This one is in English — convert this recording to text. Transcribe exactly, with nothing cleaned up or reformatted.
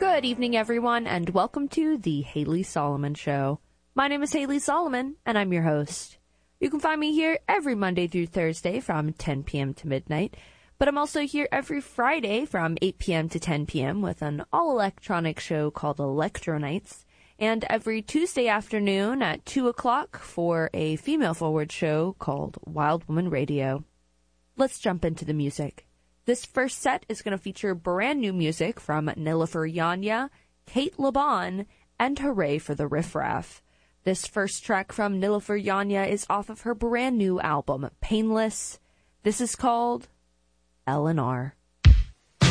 Good evening, everyone, and welcome to the Haley Solomon Show. My name is Haley Solomon, and I'm your host. You can find me here every Monday through Thursday from ten p.m. to midnight, but I'm also here every Friday from eight p.m. to ten p.m. with an all-electronic show called Electro Nights, and every Tuesday afternoon at two o'clock for a female-forward show called Wild Woman Radio. Let's jump into the music. This first set is going to feature brand new music from Nilüfer Yanya, Kate LeBon, and Hooray for the Riff Raff. This first track from Nilüfer Yanya is off of her brand new album, Painless. This is called L and R.